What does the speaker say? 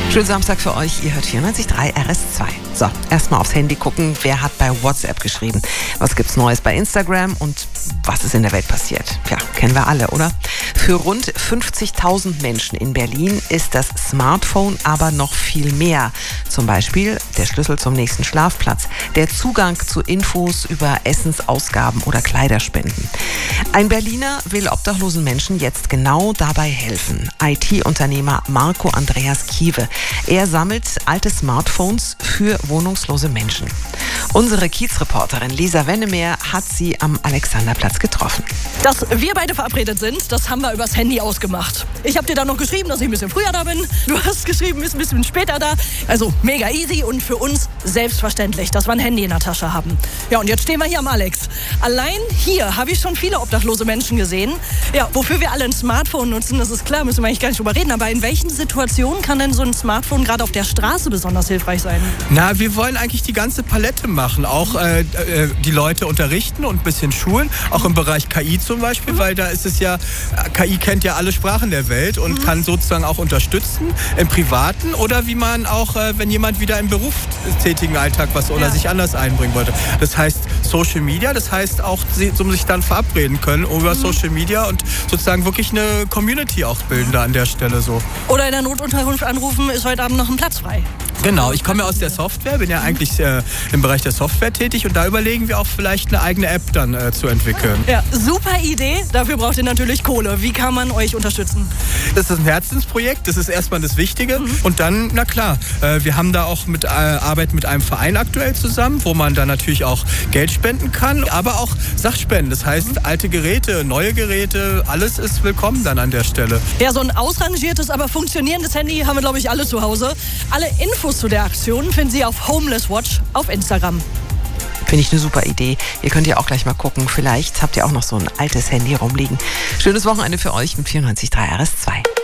Schönen Samstag für euch. Ihr hört 94.3 RS2. So, erstmal aufs Handy gucken, wer hat bei WhatsApp geschrieben. Was gibt's Neues bei Instagram und was ist in der Welt passiert? Ja, kennen wir alle, oder? Für rund 50.000 Menschen in Berlin ist das Smartphone aber noch viel mehr. Zum Beispiel der Schlüssel zum nächsten Schlafplatz, der Zugang zu Infos über Essensausgaben oder Kleiderspenden. Ein Berliner will obdachlosen Menschen jetzt genau dabei helfen. IT-Unternehmer Marco Andreas Kiewe. Er sammelt alte Smartphones für wohnungslose Menschen. Unsere Kiezreporterin Lisa Wennemeer hat sie am Alexanderplatz getroffen. Dass wir beide verabredet sind, das haben wir übers Handy ausgemacht. Ich habe dir dann noch geschrieben, dass ich ein bisschen früher da bin. Du hast geschrieben, bist ein bisschen später da. Also mega easy und für uns selbstverständlich, dass wir ein Handy in der Tasche haben. Ja, und jetzt stehen wir hier am Alex. Allein hier habe ich schon viele obdachlose Menschen gesehen. Ja, wofür wir alle ein Smartphone nutzen, das ist klar, müssen wir eigentlich gar nicht drüber reden. Aber in welchen Situationen kann denn so ein Smartphone gerade auf der Straße besonders hilfreich sein? Na, wir wollen eigentlich die ganze Palette machen. Auch die Leute unterrichten und ein bisschen schulen. Auch im Bereich KI zum Beispiel, weil da ist es ja, KI kennt ja alle Sprachen der Welt und kann sozusagen auch unterstützen im Privaten oder wie man auch, wenn jemand wieder im berufstätigen Alltag was oder sich anders einbringen wollte. Das heißt Social Media, das heißt auch, um sich dann verabreden können über Social Media und sozusagen wirklich eine Community auch bilden da an der Stelle so. Oder in der Notunterkunft anrufen, ist heute Abend noch ein Platz frei. Genau, ich komme ja aus der Software, bin ja eigentlich im Bereich der Software tätig und da überlegen wir auch vielleicht eine eigene App dann zu entwickeln. Ja, super Idee. Dafür braucht ihr natürlich Kohle. Wie kann man euch unterstützen? Das ist ein Herzensprojekt, das ist erstmal das Wichtige. Und dann, na klar, wir haben da auch Arbeit mit einem Verein aktuell zusammen, wo man dann natürlich auch Geld spenden kann, aber auch Sachspenden. Das heißt, alte Geräte, neue Geräte, alles ist willkommen dann an der Stelle. Ja, so ein ausrangiertes, aber funktionierendes Handy haben wir, glaube ich, alle zu Hause. Alle Infos zu der Aktion finden Sie auf Homeless Watch auf Instagram. Finde ich eine super Idee. Ihr könnt ja auch gleich mal gucken. Vielleicht habt ihr auch noch so ein altes Handy rumliegen. Schönes Wochenende für euch mit 94.3 RS2.